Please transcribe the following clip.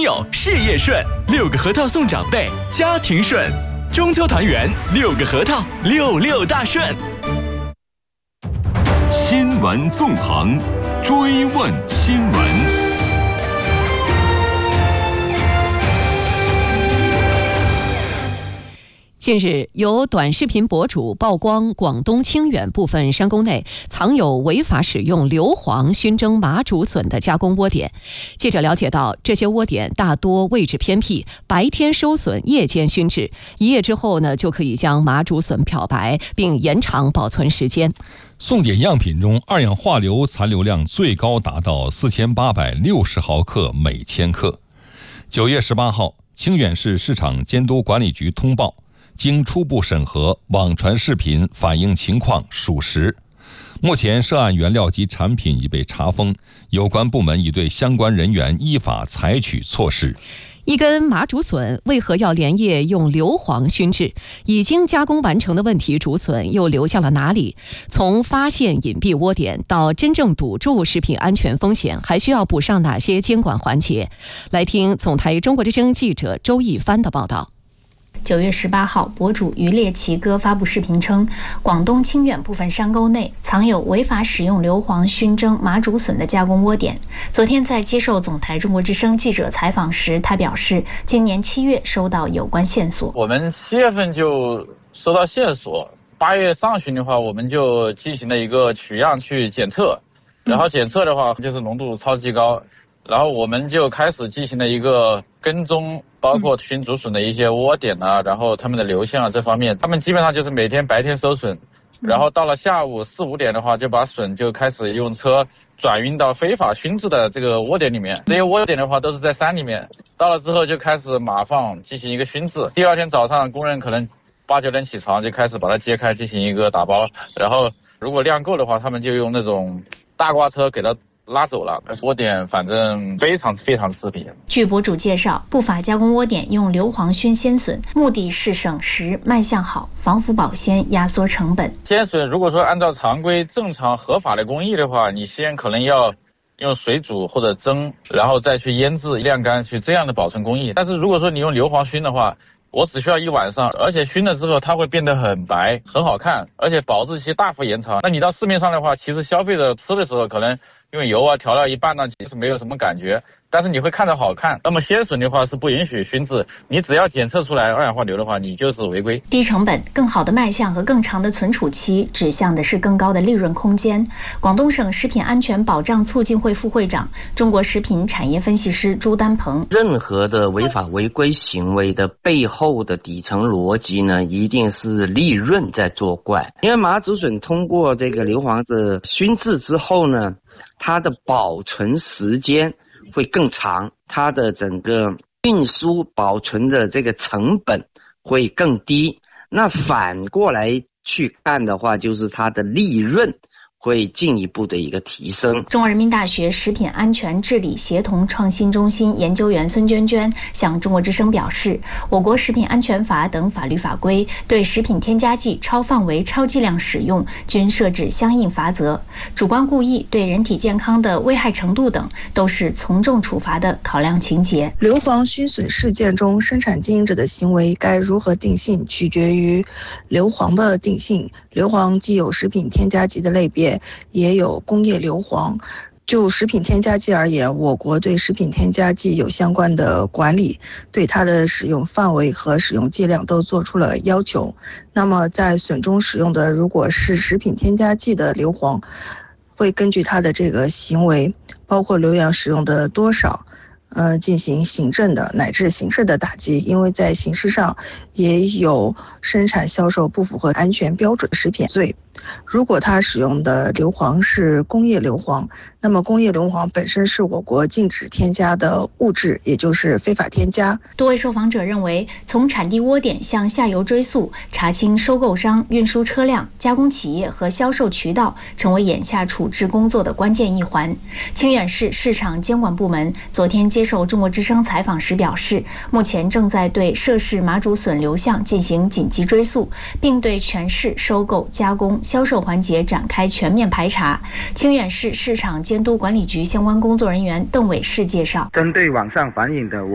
友事业顺，6个核桃送长辈，家庭顺。中秋团圆，6个核桃，66大顺。 新闻纵横，追问新闻。 近日，有短视频博主曝光广东清远部分山沟内藏有违法使用硫磺熏蒸麻竹笋的加工窝点。记者了解到，这些窝点大多位置偏僻，白天收笋，夜间熏制，1夜之后就可以将麻竹笋漂白，并延长保存时间。 送检样品中，二氧化硫残留量最高达到4860毫克每千克。9月18号，清远市市场监督管理局通报，经初步审核，网传视频反映情况属实。目前涉案原料及产品已被查封，有关部门已对相关人员依法采取措施。 一根麻竹笋为何要连夜用硫磺熏制？已经加工完成的问题竹笋又流向了哪里？从发现隐蔽窝点到真正堵住食品安全风险，还需要补上哪些监管环节？来听总台中国之声记者周一帆的报道。 9月18号，博主渔猎奇哥发布视频称，广东清远部分山沟内藏有违法使用硫磺熏蒸麻竹笋的加工窝点。昨天在接受总台中国之声记者采访时，他表示，今年7月收到有关线索。 我们7月份就收到线索，8月上旬的话，我们就进行了一个取样去检测，然后检测的话就是浓度超级高，然后我们就开始进行了一个跟踪，包括熏竹笋的一些窝点啊，然后他们的流向啊这方面，他们基本上就是每天白天收笋，然后到了下午4、5点的话，就把笋就开始用车转运到非法熏制的这个窝点里面。这些窝点的话都是在山里面，到了之后就开始码放进行一个熏制。第二天早上，工人可能8、9点起床就开始把它揭开进行一个打包，然后如果量够的话，他们就用那种大挂车给它拉走了。窝点反正非常刺鼻。 据博主介绍，不法加工窝点用硫磺熏鲜笋，目的是省时、卖相好、防腐保鲜、压缩成本。 鲜笋如果说按照常规、正常、合法的工艺的话，你先可能要用水煮或者蒸，然后再去腌制、晾干，去这样的保存工艺。但是如果说你用硫磺熏的话，我只需要1晚上，而且熏了之后它会变得很白、很好看，而且保质期大幅延长。那你到市面上的话，其实消费者吃的时候可能因为油啊调料一拌呢，其实没有什么感觉，但是你会看着好看。那么鲜笋的话是不允许熏制，你只要检测出来二氧化硫的话，你就是违规。 低成本、更好的卖相和更长的存储期，指向的是更高的利润空间。广东省食品安全保障促进会副会长、中国食品产业分析师朱丹鹏： 任何的违法违规行为的背后的底层逻辑呢，一定是利润在作怪。因为麻竹笋通过这个硫磺的熏制之后呢，它的保存时间会更长，它的整个运输保存的这个成本会更低。那反过来去看的话，就是它的利润会进一步的一个提升。 中国人民大学食品安全治理协同创新中心研究员孙娟娟向中国之声表示，我国食品安全法等法律法规对食品添加剂超范围、超剂量使用均设置相应罚则，主观故意对人体健康的危害程度等都是从重处罚的考量情节。 硫磺熏笋事件中，生产经营者的行为该如何定性，取决于硫磺的定性。硫磺既有食品添加剂的类别，也有工业硫磺。就食品添加剂而言，我国对食品添加剂有相关的管理，对它的使用范围和使用剂量都做出了要求。那么在笋中使用的如果是食品添加剂的硫磺，会根据它的这个行为，包括流量使用的多少，进行行政的乃至刑事的打击。因为在刑事上也有生产销售不符合安全标准食品罪。如果它使用的硫磺是工业硫磺，那么工业硫磺本身是我国禁止添加的物质，也就是非法添加。 多位受访者认为，从产地窝点向下游追溯，查清收购商、运输车辆、加工企业和销售渠道，成为眼下处置工作的关键一环。清远市市场监管部门昨天接受中国之声采访时表示，目前正在对涉事麻竹笋流向进行紧急追溯，并对全市收购、加工、销售环节展开全面排查。清远市市场监督管理局相关工作人员邓伟士介绍， 针对网上反映的